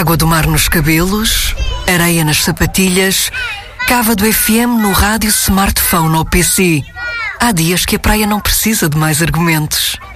Água do mar nos cabelos, areia nas sapatilhas, cava do FM no rádio, smartphone ou PC. Há dias que a praia não precisa de mais argumentos.